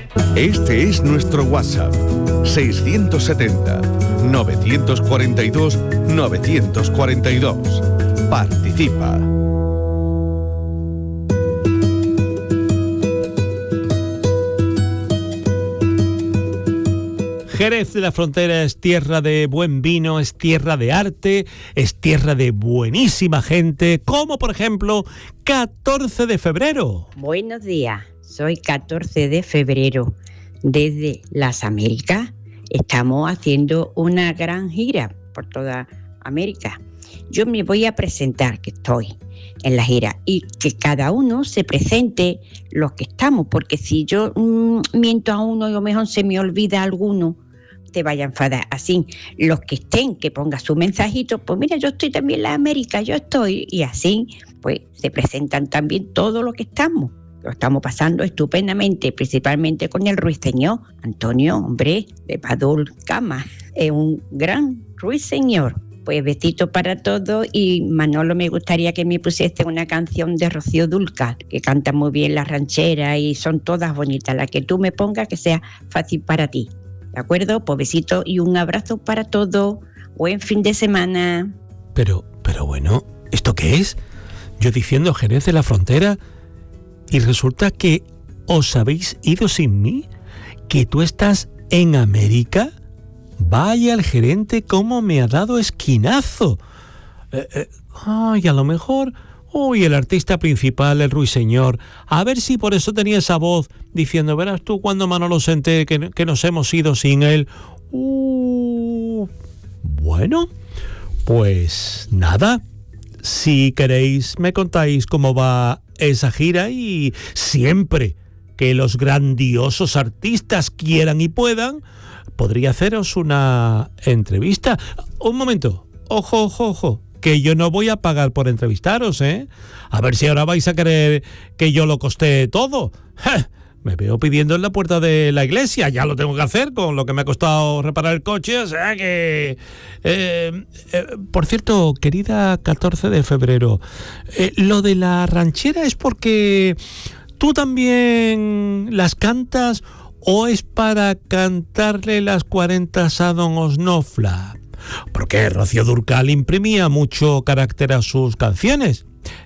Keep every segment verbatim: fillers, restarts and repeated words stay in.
Este es nuestro WhatsApp, seiscientos setenta, novecientos cuarenta y dos, novecientos cuarenta y dos. Participa. Jerez de la Frontera es tierra de buen vino, es tierra de arte, es tierra de buenísima gente, como por ejemplo catorce de febrero. Buenos días, soy catorce de febrero. Desde las Américas estamos haciendo una gran gira por toda América. Yo me voy a presentar, que estoy en la gira, y que cada uno se presente los que estamos, porque si yo mmm, miento a uno y a lo mejor se me olvida alguno, te vaya a enfadar. Así, los que estén, que ponga su mensajito, pues mira, yo estoy también en la América, yo estoy, y así, pues se presentan también todos los que estamos. Lo estamos pasando estupendamente, principalmente con el ruiseñor. Antonio, hombre, de Padul Cama, es un gran ruiseñor. Pues besito para todos, y Manolo, me gustaría que me pusiese una canción de Rocío Dúrcal, que canta muy bien la ranchera y son todas bonitas. La que tú me pongas, que sea fácil para ti. ¿De acuerdo? Pues besito y un abrazo para todos. Buen fin de semana. Pero, pero bueno, ¿esto qué es? Yo diciendo Jerez de la Frontera y resulta que os habéis ido sin mí, que tú estás en América. Vaya, el gerente cómo me ha dado esquinazo. Eh, eh, ay, a lo mejor... Uy, el artista principal, el ruiseñor. A ver si por eso tenía esa voz diciendo, verás tú cuando Manolo se entere que, que nos hemos ido sin él. Uh, bueno, pues nada. Si queréis, me contáis cómo va esa gira, y siempre que los grandiosos artistas quieran y puedan, podría haceros una entrevista. Un momento, ojo, ojo, ojo, que yo no voy a pagar por entrevistaros, ¿eh? A ver si ahora vais a querer que yo lo costee todo. ¡Ja! Me veo pidiendo en la puerta de la iglesia, ya lo tengo que hacer con lo que me ha costado reparar el coche, o sea que... Eh, eh, por cierto, querida catorce de febrero, eh, lo de la ranchera es porque tú también las cantas, o es para cantarle las cuarentas a don Osnofla. Porque Rocío Dúrcal imprimía mucho carácter a sus canciones.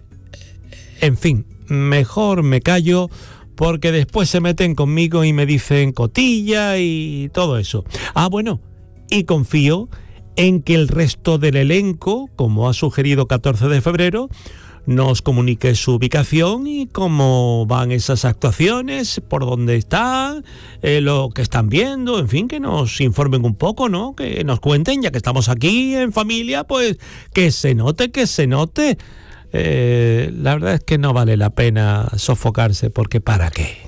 En fin, mejor me callo, porque después se meten conmigo y me dicen cotilla y todo eso. Ah, bueno, y confío en que el resto del elenco, como ha sugerido catorce de febrero, nos comunique su ubicación y cómo van esas actuaciones, por dónde están, eh, lo que están viendo, en fin, que nos informen un poco, ¿no? Que nos cuenten, ya que estamos aquí en familia, pues que se note, que se note. Eh, la verdad es que no vale la pena sofocarse, porque ¿para qué?